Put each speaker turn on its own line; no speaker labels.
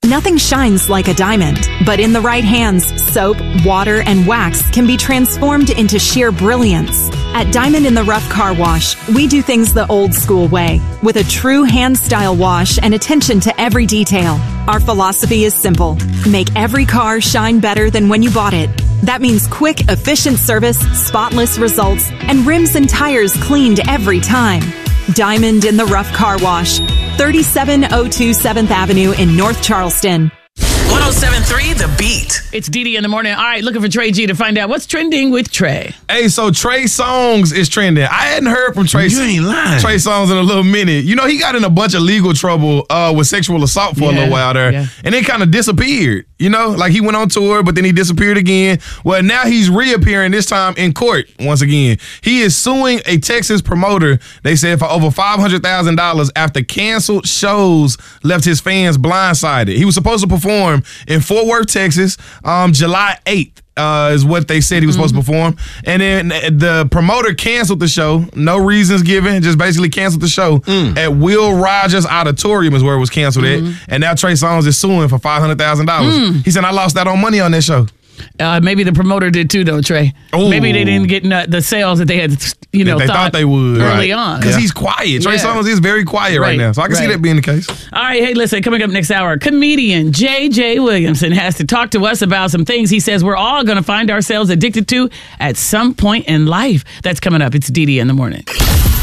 Nothing shines like a diamond, but in the right hands, soap, water, and wax can be transformed into sheer brilliance. At Diamond in the Rough Car Wash, we do things the old school way, with a true hand-style wash and attention to every detail. Our philosophy is simple. Make every car shine better than when you bought it. That means quick, efficient service, spotless results, and rims and tires cleaned every time. Diamond in the Rough Car Wash, 3702 7th Avenue in North Charleston.
107.3 The Beat.
It's Dee in the morning. All right, looking for Trey G to find out what's trending with Trey.
Hey, so Trey Songz is trending. I hadn't heard from Trey.
You ain't lying.
Trey Songz in a little minute. You know, he got in a bunch of legal trouble with sexual assault for a little while there, and then kind of disappeared. You know, like he went on tour, but then he disappeared again. Well, now he's reappearing, this time in court once again. He is suing a Texas promoter, they said, for over $500,000 after canceled shows left his fans blindsided. He was supposed to perform in Fort Worth, Texas, July 8th. Is what they said he was supposed to perform. And then the promoter canceled the show. No reasons given. Just basically canceled the show at Will Rogers Auditorium is where it was canceled at. And now Trey Songz is suing for $500,000. He said, I lost out on money on that show.
Maybe the promoter did too, though, Trey.
Ooh.
Maybe they didn't get the sales that they had,
they thought they would
early on.
Because he's quiet. Trey Songz is very quiet right now, so I can see that being the case.
All right, hey, listen, coming up next hour, comedian J.J. Williamson has to talk to us about some things he says we're all going to find ourselves addicted to at some point in life. That's coming up. It's Dee in the morning.